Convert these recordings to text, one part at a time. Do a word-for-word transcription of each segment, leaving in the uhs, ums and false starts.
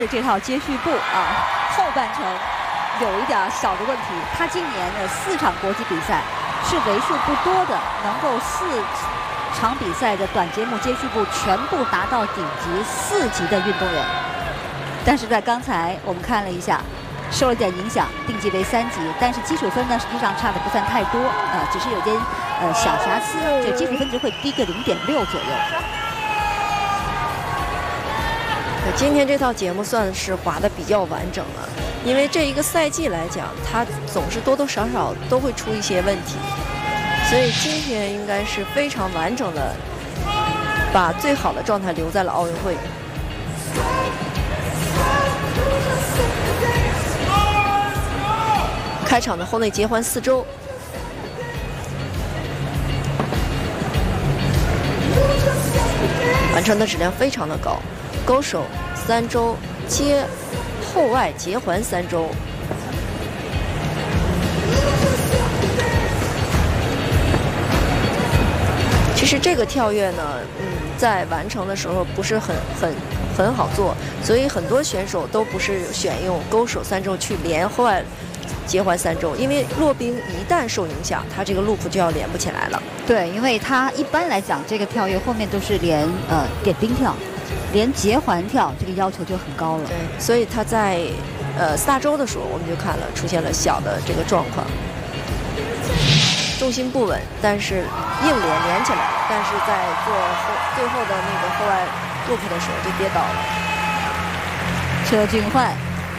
这套接续步啊，后半程有一点小的问题。他今年的四场国际比赛是为数不多的能够四场比赛的短节目接续步全部达到顶级四级的运动员。但是在刚才我们看了一下，受了点影响，定级为三级。但是基础分呢，实际上差的不算太多，呃，只是有点呃小瑕疵，就基础分值会低个零点六左右。 今天这套节目算是滑得比较完整了，因为这一个赛季来讲，它总是多多少少都会出一些问题，所以今天应该是非常完整的，把最好的状态留在了奥运会。开场的后内结环四周，完成的质量非常的高。 勾手三周接后外结环三周，其实这个跳跃呢，嗯，在完成的时候不是很很很好做，所以很多选手都不是选用勾手三周去连后外结环三周，因为落冰一旦受影响，它这个 loop 就要连不起来了。 对，因为它一般来讲，这个跳跃后面都是连呃点冰跳。 连结环跳这个要求就很高了， 对，所以他在呃四大洲的时候，我们就看了出现了小的这个状况，重心不稳，但是硬连连起来了，但是在做后最后的那个后外 loop 的时候就跌倒了。 车俊焕，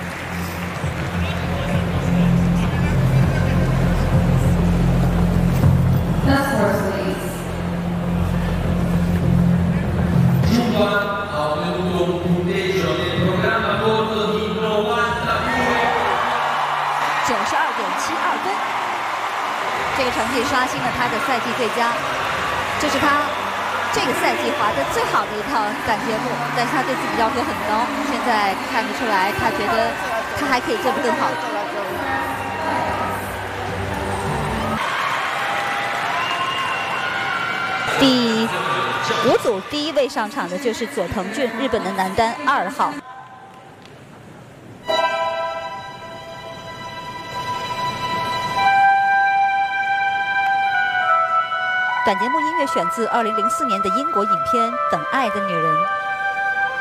九十二点七二分，这个成绩刷新了他的赛季最佳。这是他这个赛季滑的最好的一套短节目，但是他对自己要求很高。现在看得出来，他觉得他还可以做得更好。第五组第一位上场的就是佐藤俊，日本的男单二号。 短节目音乐选自二零零四年的英国影片《等爱的女人》。